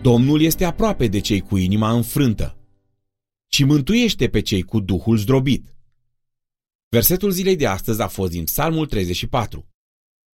Domnul este aproape de cei cu inima înfrântă și mântuiește pe cei cu duhul zdrobit. Versetul zilei de astăzi a fost din Psalmul 34.